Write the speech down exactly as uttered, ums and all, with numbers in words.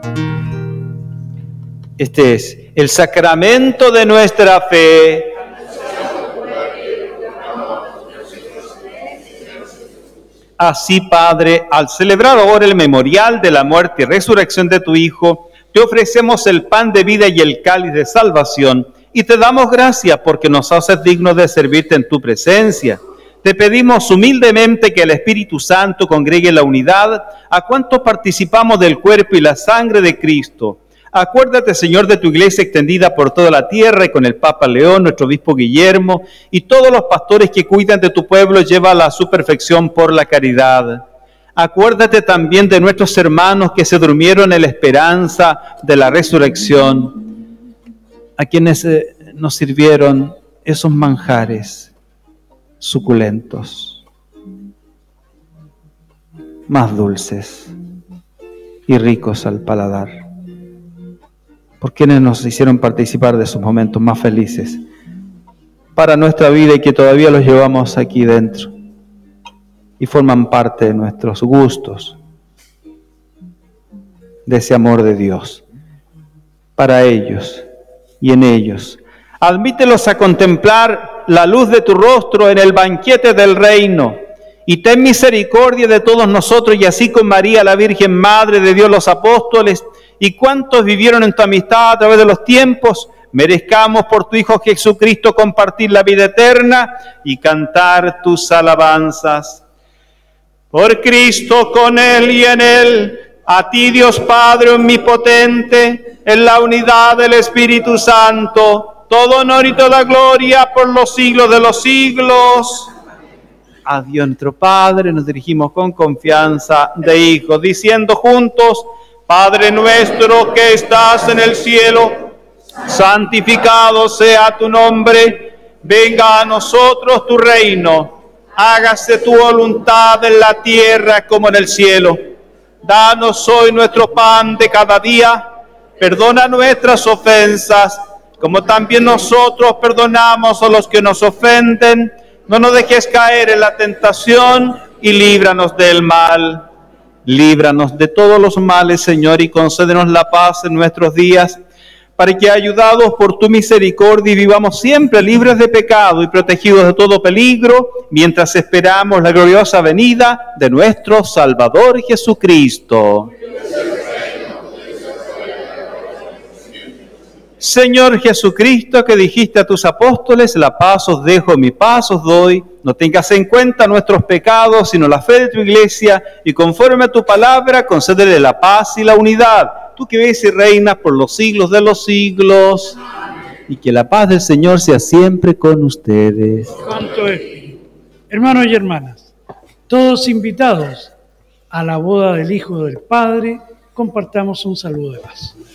Este es el sacramento de nuestra fe. Así, Padre, al celebrar ahora el memorial de la muerte y resurrección de tu Hijo, te ofrecemos el pan de vida y el cáliz de salvación, y te damos gracias porque nos haces dignos de servirte en tu presencia. Te pedimos humildemente que el Espíritu Santo congregue la unidad a cuantos participamos del cuerpo y la sangre de Cristo. Acuérdate, Señor, de tu iglesia extendida por toda la tierra y con el Papa León, nuestro obispo Guillermo, y todos los pastores que cuidan de tu pueblo, llévala a su perfección por la caridad. Acuérdate también de nuestros hermanos que se durmieron en la esperanza de la resurrección, a quienes eh, nos sirvieron esos manjares suculentos, más dulces y ricos al paladar, por quienes nos hicieron participar de esos momentos más felices para nuestra vida y que todavía los llevamos aquí dentro y forman parte de nuestros gustos, de ese amor de Dios, para ellos y en ellos. Admítelos a contemplar la luz de tu rostro en el banquete del reino, y ten misericordia de todos nosotros, y así con María, la Virgen Madre de Dios, los apóstoles, y cuantos vivieron en tu amistad a través de los tiempos, merezcamos por tu Hijo Jesucristo compartir la vida eterna y cantar tus alabanzas. Por Cristo, con Él y en Él, a ti Dios Padre omnipotente, en la unidad del Espíritu Santo, todo honor y toda gloria por los siglos de los siglos. A Dios nuestro Padre nos dirigimos con confianza de hijos, diciendo juntos: Padre nuestro que estás en el cielo, santificado sea tu nombre, venga a nosotros tu reino, hágase tu voluntad en la tierra como en el cielo. Danos hoy nuestro pan de cada día, perdona nuestras ofensas, como también nosotros perdonamos a los que nos ofenden. No nos dejes caer en la tentación y líbranos del mal. Líbranos de todos los males, Señor, y concédenos la paz en nuestros días, para que, ayudados por tu misericordia, vivamos siempre libres de pecado y protegidos de todo peligro, mientras esperamos la gloriosa venida de nuestro Salvador Jesucristo. Señor Jesucristo, que dijiste a tus apóstoles: la paz os dejo, mi paz os doy, no tengas en cuenta nuestros pecados, sino la fe de tu iglesia, y conforme a tu palabra, concédele la paz y la unidad. Tú que vives y reinas por los siglos de los siglos. Amén. Y que la paz del Señor sea siempre con ustedes. Santo Espíritu. Hermanos y hermanas, todos invitados a la boda del Hijo del Padre, compartamos un saludo de paz.